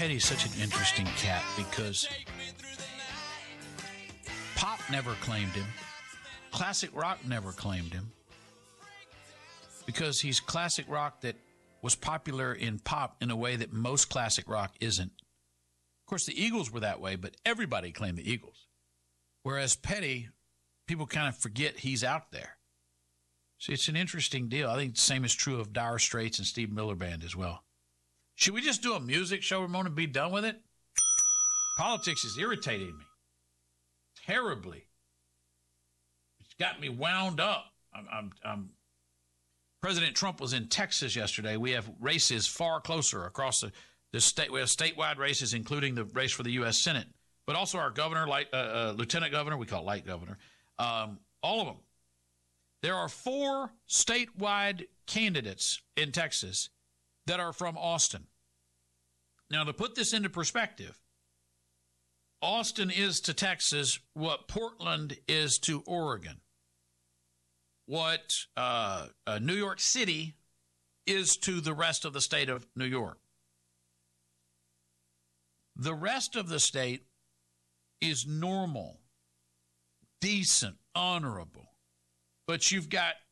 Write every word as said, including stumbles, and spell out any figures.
Petty's such an interesting cat because pop never claimed him. Classic rock never claimed him. Because he's classic rock that was popular in pop in a way that most classic rock isn't. Of course, the Eagles were that way, but everybody claimed the Eagles. Whereas Petty, people kind of forget he's out there. So it's an interesting deal. I think the same is true of Dire Straits and Steve Miller Band as well. Should we just do a music show, Ramona, and be done with it? Politics is irritating me terribly. It's got me wound up. I'm, I'm, I'm President Trump was in Texas yesterday. We have races far closer across the, the state. We have statewide races, including the race for the U S Senate, but also our governor, light, uh, uh, lieutenant governor, we call it light governor, um, all of them. There are four statewide candidates in Texas that are from Austin. Now, to put this into perspective, Austin is to Texas what Portland is to Oregon, what uh, uh, New York City is to the rest of the state of New York. The rest of the state is normal, decent, honorable. But you've got